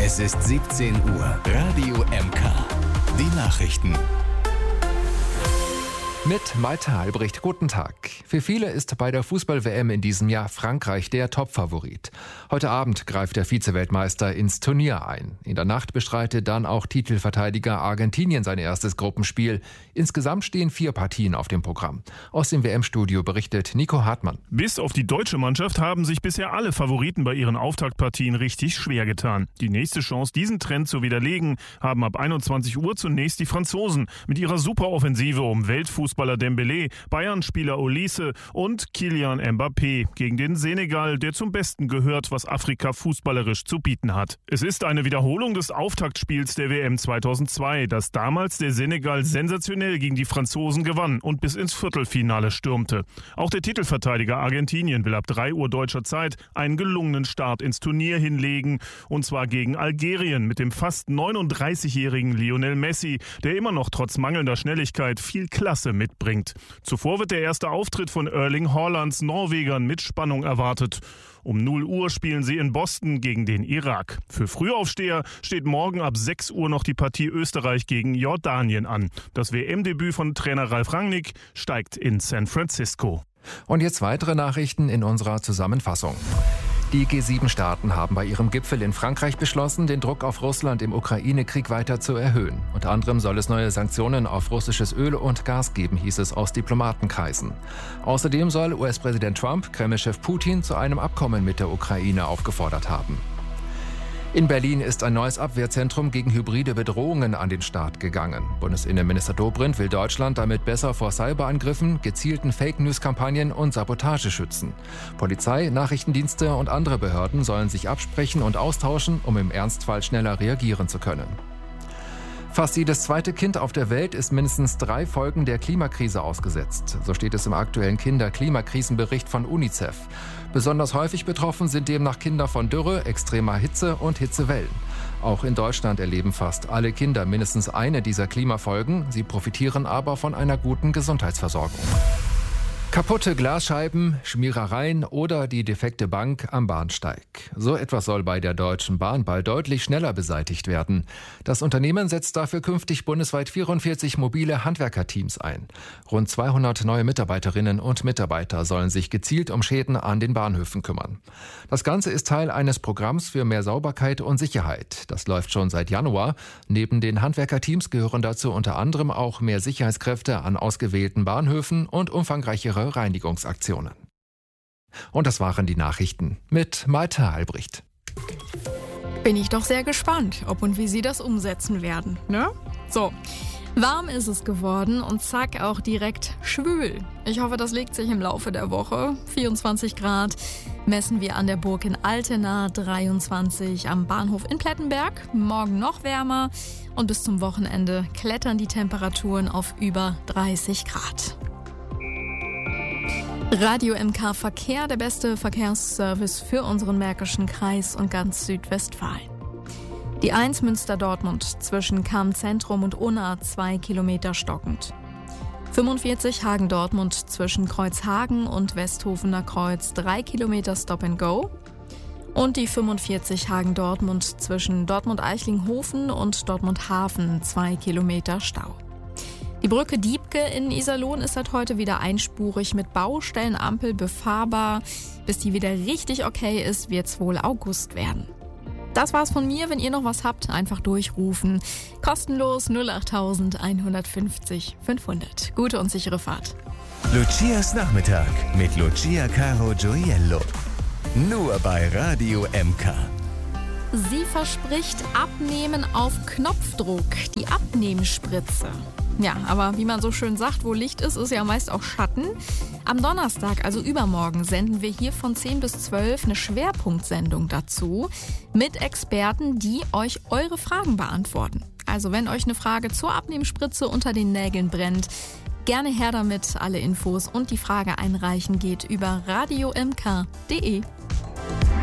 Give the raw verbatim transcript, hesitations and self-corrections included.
Es ist siebzehn Uhr. Radio M K. Die Nachrichten. Mit Malte Albrecht, guten Tag. Für viele ist bei der Fußball-W M in diesem Jahr Frankreich der Topfavorit. Heute Abend greift der Vize-Weltmeister ins Turnier ein. In der Nacht bestreitet dann auch Titelverteidiger Argentinien sein erstes Gruppenspiel. Insgesamt stehen vier Partien auf dem Programm. Aus dem W M-Studio berichtet Nico Hartmann. Bis auf die deutsche Mannschaft haben sich bisher alle Favoriten bei ihren Auftaktpartien richtig schwer getan. Die nächste Chance, diesen Trend zu widerlegen, haben ab einundzwanzig Uhr zunächst die Franzosen mit ihrer Superoffensive um Weltfußball Fußballer Dembélé, Bayern-Spieler Olise und Kylian Mbappé gegen den Senegal, der zum Besten gehört, was Afrika fußballerisch zu bieten hat. Es ist eine Wiederholung des Auftaktspiels der W M zweitausendzwei, das damals der Senegal sensationell gegen die Franzosen gewann und bis ins Viertelfinale stürmte. Auch der Titelverteidiger Argentinien will ab drei Uhr deutscher Zeit einen gelungenen Start ins Turnier hinlegen, und zwar gegen Algerien mit dem fast neununddreißigjährigen Lionel Messi, der immer noch trotz mangelnder Schnelligkeit viel Klasse mitbringt. Zuvor wird der erste Auftritt von Erling Haalands Norwegern mit Spannung erwartet. Um null Uhr spielen sie in Boston gegen den Irak. Für Frühaufsteher steht morgen ab sechs Uhr noch die Partie Österreich gegen Jordanien an. Das W M-Debüt von Trainer Ralf Rangnick steigt in San Francisco. Und jetzt weitere Nachrichten in unserer Zusammenfassung. Die G sieben Staaten haben bei ihrem Gipfel in Frankreich beschlossen, den Druck auf Russland im Ukraine-Krieg weiter zu erhöhen. Unter anderem soll es neue Sanktionen auf russisches Öl und Gas geben, hieß es aus Diplomatenkreisen. Außerdem soll U S-Präsident Trump Kreml-Chef Putin zu einem Abkommen mit der Ukraine aufgefordert haben. In Berlin ist ein neues Abwehrzentrum gegen hybride Bedrohungen an den Start gegangen. Bundesinnenminister Dobrindt will Deutschland damit besser vor Cyberangriffen, gezielten Fake-News-Kampagnen und Sabotage schützen. Polizei, Nachrichtendienste und andere Behörden sollen sich absprechen und austauschen, um im Ernstfall schneller reagieren zu können. Fast jedes zweite Kind auf der Welt ist mindestens drei Folgen der Klimakrise ausgesetzt. So steht es im aktuellen Kinder-Klimakrisenbericht von UNICEF. Besonders häufig betroffen sind demnach Kinder von Dürre, extremer Hitze und Hitzewellen. Auch in Deutschland erleben fast alle Kinder mindestens eine dieser Klimafolgen. Sie profitieren aber von einer guten Gesundheitsversorgung. Kaputte Glasscheiben, Schmierereien oder die defekte Bank am Bahnsteig. So etwas soll bei der Deutschen Bahn bald deutlich schneller beseitigt werden. Das Unternehmen setzt dafür künftig bundesweit vierundvierzig mobile Handwerkerteams ein. Rund zweihundert neue Mitarbeiterinnen und Mitarbeiter sollen sich gezielt um Schäden an den Bahnhöfen kümmern. Das Ganze ist Teil eines Programms für mehr Sauberkeit und Sicherheit. Das läuft schon seit Januar. Neben den Handwerkerteams gehören dazu unter anderem auch mehr Sicherheitskräfte an ausgewählten Bahnhöfen und umfangreichere Reinigungsaktionen. Und das waren die Nachrichten mit Malte Albrecht. Bin ich doch sehr gespannt, ob und wie Sie das umsetzen werden, ne? So, warm ist es geworden und zack, auch direkt schwül. Ich hoffe, das legt sich im Laufe der Woche. vierundzwanzig Grad messen wir an der Burg in Altena, dreiundzwanzig am Bahnhof in Plettenberg. Morgen noch wärmer und bis zum Wochenende klettern die Temperaturen auf über dreißig Grad. Radio M K Verkehr, der beste Verkehrsservice für unseren Märkischen Kreis und ganz Südwestfalen. Die eins Münster-Dortmund zwischen Cham-Zentrum und Unna zwei Kilometer stockend. fünfundvierzig Hagen-Dortmund zwischen Kreuzhagen und Westhofener Kreuz drei Kilometer Stop and Go. Und die fünfundvierzig Hagen-Dortmund zwischen Dortmund-Eichlinghofen und Dortmund-Hafen zwei Kilometer Stau. Die Brücke Diebke in Iserlohn ist seit heute wieder einspurig mit Baustellenampel befahrbar. Bis die wieder richtig okay ist, wird es wohl August werden. Das war's von mir. Wenn ihr noch was habt, einfach durchrufen. Kostenlos null acht eins fünfzig fünfhundert. Gute und sichere Fahrt. Lucias Nachmittag mit Lucia Caro Gioiello. Nur bei Radio M K. Sie verspricht Abnehmen auf Knopfdruck. Die Abnehmspritze. Ja, aber wie man so schön sagt, wo Licht ist, ist ja meist auch Schatten. Am Donnerstag, also übermorgen, senden wir hier von zehn bis zwölf eine Schwerpunktsendung dazu mit Experten, die euch eure Fragen beantworten. Also wenn euch eine Frage zur Abnehmspritze unter den Nägeln brennt, gerne her damit. Alle Infos und die Frage einreichen geht über radio m k punkt d e.